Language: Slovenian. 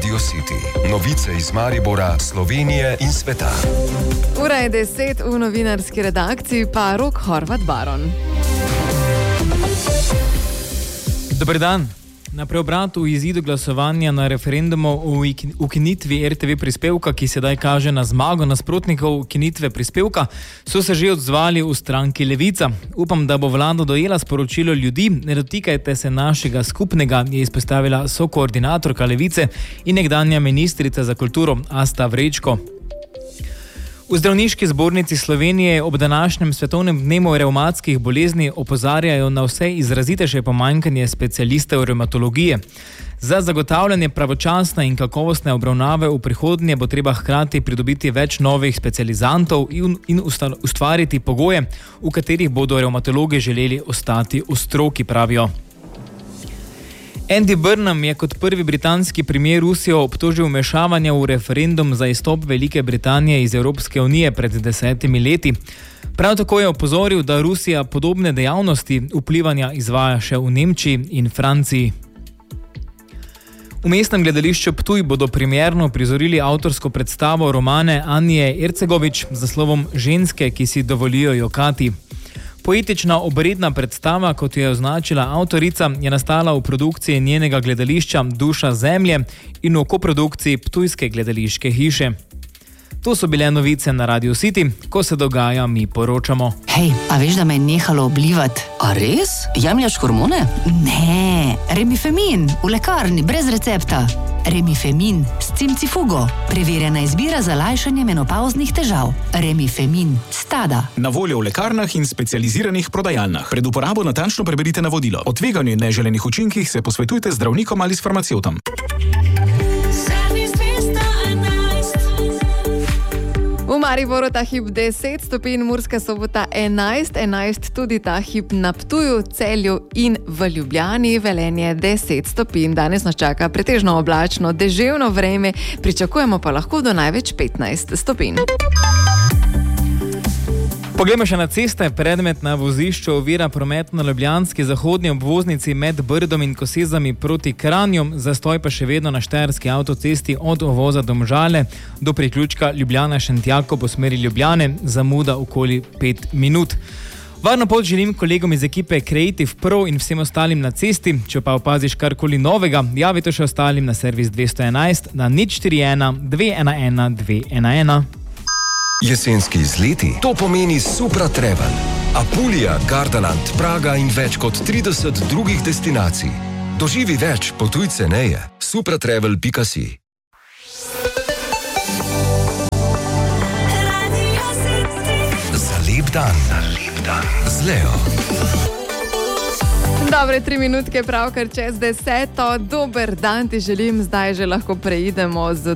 Radio City. Novice iz Maribora, Slovenije in sveta. Ura je 10, v novinarski redakciji pa Rok Horvat Baron. Dober dan. Na preobratu v izidu glasovanja na referendumu o ukinitvi RTV prispevka, ki sedaj kaže na zmago nasprotnikov ukinitve prispevka, so se že odzvali v stranki Levica. Upam, da bo vlada dojela sporočilo ljudi, ne dotikajte se našega skupnega, je izpostavila sokoordinatorka Levice in nekdanja ministrica za kulturo Asta Vrečko. V Zdravniški zbornici Slovenije ob današnjem svetovnem dnevu revmatskih bolezni opozarjajo na vse izrazitejše pomanjkanje specialistov revmatologije. Za zagotavljanje pravočasne in kakovostne obravnave v prihodnje bo treba hkrati pridobiti več novih specializantov in ustvariti pogoje, v katerih bodo revmatologi želeli ostati v stroki, pravijo. Andy Burnham je kot prvi britanski premier Rusijo obtožil vmešavanja v referendum za izstop Velike Britanije iz Evropske unije pred 10 leti. Prav tako je opozoril, da Rusija podobne dejavnosti vplivanja izvaja še v Nemčiji in Franciji. V mestnem gledališču Ptuj bodo premierno prizorili avtorsko predstavo romane Anje Ercegović z naslovom Ženske, ki si dovolijo jokati. Poetična obredna predstava, kot jo je označila avtorica, je nastala v produkciji njenega gledališča Duša zemlje in v koprodukciji Ptujske gledališke hiše. To so bile novice na Radio City, ko se dogaja, mi poročamo. Hej, a veš, da me je nehalo oblivat? A res? Jemljaš hormone? Ne, Remifemin, v lekarni, brez recepta. Remifemin s cimcifugo. Preverjena izbira za lajšanje menopavznih težav. Remifemin, Stada. Na voljo v lekarnah in specializiranih prodajalnah. Pred uporabo natančno preberite navodilo. O tveganju in neželenih učinkih se posvetujte z zdravnikom ali s farmacevtom. V Mariboru ta hip 10 stopinj, Murska Sobota 11 tudi ta hip na Ptuju, Celju in v Ljubljani, Velenje 10 stopinj. Danes nas čaka pretežno oblačno, deževno vreme, pričakujemo pa lahko do največ 15 stopinj. Poglejmo še na ceste. Predmet na vozišču ovira promet na ljubljanski zahodni obvoznici med Brdom in Kosezami proti Kranju, zastoj pa še vedno na štajerski avtocesti od uvoza Domžale do priključka Ljubljana-Šentjakov po smeri Ljubljane, zamuda okoli 5 minut. Varno pot želim kolegom iz ekipe Creative Pro in vsem ostalim na cesti. Če pa opaziš karkoli novega, javite še ostalim na servis 211 na 041 211 211. Jesenski izleti, to pomeni Supra Travel. Apulija, Gardaland, Praga in več kot 30 drugih destinacij. Doživi več, potuj ceneje. supratravel.si. Za lep dan. Z Leo. Dobre 3 minutke pravkar čez 10. Dober dan ti želim, zdaj že lahko preidemo z